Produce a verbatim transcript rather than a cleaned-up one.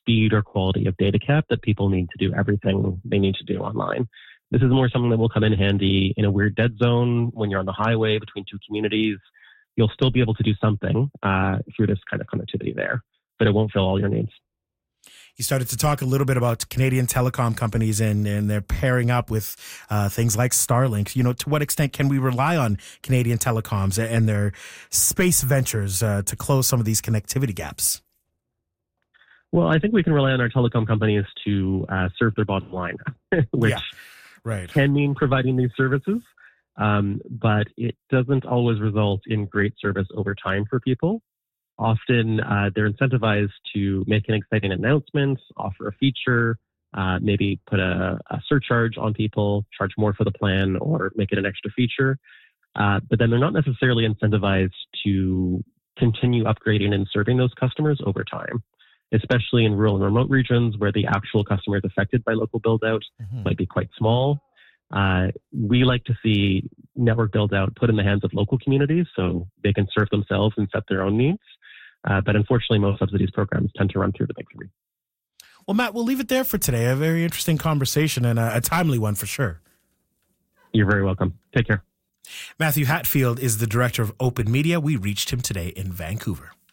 speed or quality of data cap that people need to do everything they need to do online. This is more something that will come in handy in a weird dead zone when you're on the highway between two communities. You'll still be able to do something uh, through this kind of connectivity there, but it won't fill all your needs. You started to talk a little bit about Canadian telecom companies and, and they're pairing up with uh, things like Starlink. You know, to what extent can we rely on Canadian telecoms and their space ventures uh, to close some of these connectivity gaps? Well, I think we can rely on our telecom companies to uh, serve their bottom line, which yeah, right. can mean providing these services, um, but it doesn't always result in great service over time for people. Often uh, they're incentivized to make an exciting announcement, offer a feature, uh, maybe put a, a surcharge on people, charge more for the plan, or make it an extra feature. Uh, but then they're not necessarily incentivized to continue upgrading and serving those customers over time, especially in rural and remote regions where the actual customers affected by local build-out mm-hmm. might be quite small. Uh, we like to see network build-out put in the hands of local communities so they can serve themselves and set their own needs. Uh, but unfortunately, most subsidies programs tend to run through the big three. Well, Matt, we'll leave it there for today. A very interesting conversation and a, a timely one for sure. You're very welcome. Take care. Matthew Hatfield is the director of Open Media. We reached him today in Vancouver.